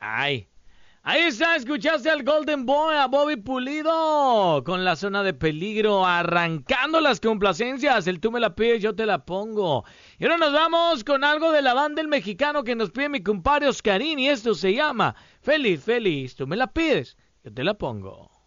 Ay, ahí está, escuchaste al Golden Boy, a Bobby Pulido, con la zona de peligro, arrancando las complacencias. El tú me la pides, yo te la pongo. Y ahora nos vamos con algo de la banda El Mexicano que nos pide mi compadre Oscarín, y esto se llama Feliz, Feliz, tú me la pides, yo te la pongo.